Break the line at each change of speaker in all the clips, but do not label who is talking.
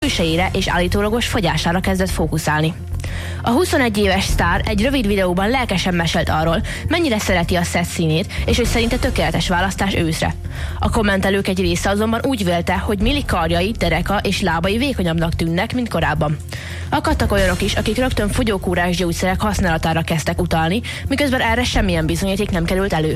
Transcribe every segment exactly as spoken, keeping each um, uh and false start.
külsejére és állítólagos fogyására kezdett fókuszálni. A huszonegy éves sztár egy rövid videóban lelkesen mesélt arról, mennyire szereti a szett színét, és hogy szerinte tökéletes választás őszre. A kommentelők egy része azonban úgy vélte, hogy Millie karjai, dereka és lábai vékonyabbnak tűnnek, mint korábban. Akadtak olyanok is, akik rögtön fogyókúrás gyógyszerek használatára kezdtek utalni, miközben erre semmilyen bizonyíték nem került elő.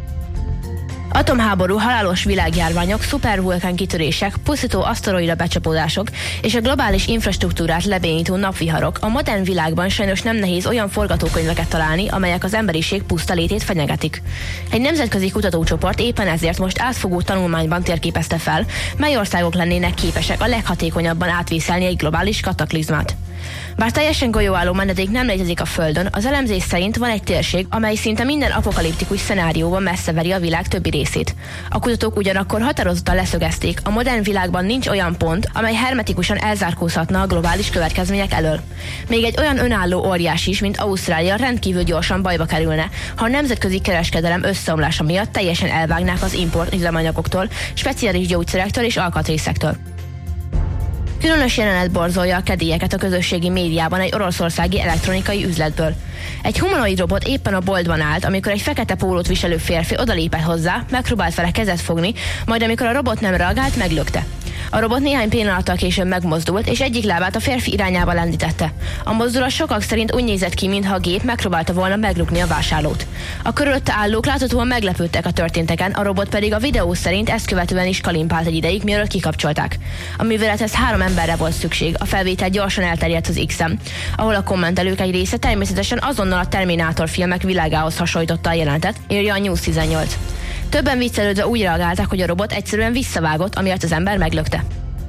Atomháború, halálos világjárványok, szupervulkán kitörések, pusztító aszteroida becsapódások és a globális infrastruktúrát lebénító napviharok. A modern világban sajnos nem nehéz olyan forgatókönyveket találni, amelyek az emberiség puszta létét fenyegetik. Egy nemzetközi kutatócsoport éppen ezért most átfogó tanulmányban térképezte fel, mely országok lennének képesek a leghatékonyabban átvészelni egy globális kataklizmát. Bár teljesen golyóálló menedék nem létezik a Földön, az elemzés szerint van egy térség, amely szinte minden apokaliptikus szenárióban messzeveri a világ többi részét. A kutatók ugyanakkor határozottan leszögezték, a modern világban nincs olyan pont, amely hermetikusan elzárkózhatna a globális következmények elől. Még egy olyan önálló óriás is, mint Ausztrália rendkívül gyorsan bajba kerülne, ha a nemzetközi kereskedelem összeomlása miatt teljesen elvágnák az import üzemanyagoktól, speciális gyógyszerektől és alkatrészektől. Különös jelenet borzolja a kedélyeket a közösségi médiában egy oroszországi elektronikai üzletből. Egy humanoid robot éppen a boltban állt, amikor egy fekete pólót viselő férfi odalépett hozzá, megpróbált vele kezet fogni, majd amikor a robot nem reagált, meglökte. A robot néhány pillanattal később megmozdult, és egyik lábát a férfi irányába lendítette. A mozdulat sokak szerint úgy nézett ki, mintha a gép megpróbálta volna megrúgni a vásárlót. A körülötte állók láthatóan meglepődtek a történteken, a robot pedig a videó szerint ezt követően is kalimpált egy ideig, mielőtt kikapcsolták. A művelethez három emberre volt szükség, a felvétel gyorsan elterjedt az X-en, ahol a kommentelők egy része természetesen azonnal a Terminátor filmek világához hasonlította a jelentet, írja a News tizennyolc. Többen viccelődve úgy reagáltak, hogy a robot egyszerűen visszavágott, amiatt az ember meglökte.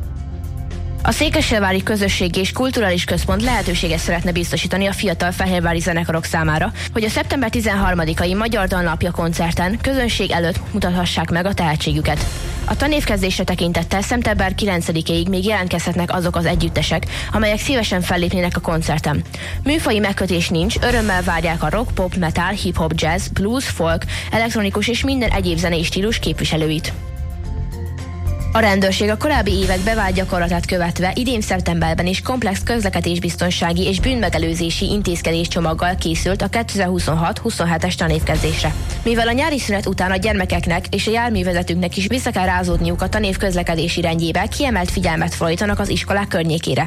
A Székesfehérvári Közösségi és Kulturális Központ lehetőséget szeretne biztosítani a fiatal fehérvári zenekarok számára, hogy a szeptember tizenharmadikai Magyar Dalnapja koncerten közönség előtt mutathassák meg a tehetségüket. A tanévkezdésre tekintettel szeptember kilencedikéig még jelentkezhetnek azok az együttesek, amelyek szívesen fellépnének a koncerten. Műfaji megkötés nincs, örömmel várják a rock, pop, metal, hip-hop, jazz, blues, folk, elektronikus és minden egyéb zenei stílus képviselőit. A rendőrség a korábbi évek bevált gyakorlatát követve idén szeptemberben is komplex közlekedésbiztonsági és bűnmegelőzési intézkedéscsomaggal készült a kétezer-huszonhat huszonhetes tanévkezdésre. Mivel a nyári szünet után a gyermekeknek és a járművezetőknek is vissza kell rázódniuk a tanév közlekedési rendjébe, kiemelt figyelmet fordítanak az iskolák környékére.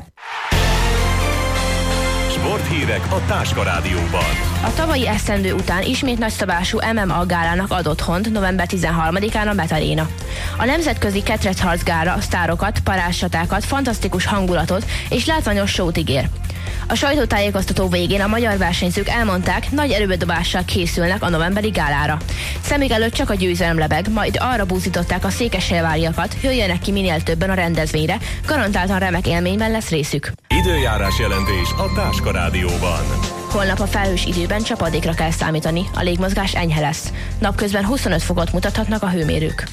Sporthírek a Táska Rádióban.
A tavalyi esztendő után ismét nagyszabású em em á gálának ad otthont november tizenharmadikán a Metaréna. A nemzetközi ketrecharc gála a sztárokat, parázscsatákat, fantasztikus hangulatot és látványos sót ígér. A sajtótájékoztató végén a magyar versenyzők elmondták, nagy erőbedobással készülnek a novemberi gálára. Szemük előtt csak a győzelem lebeg, majd arra búzították a székesfehérváriakat, jöjjenek ki minél többen a rendezvényre, garantáltan remek élményben lesz részük.
Időjárás jelentés a Táska Rádióban.
Holnap a felhős időben csapadékra kell számítani, a légmozgás enyhe lesz. Napközben huszonöt fokot mutathatnak a hőmérők.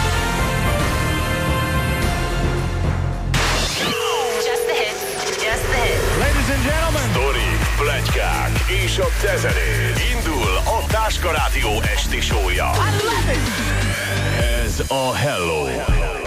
Sztorik, pletykák és a tezenés. Indul a Táska Rádió esti show-ja. Ez a Hello.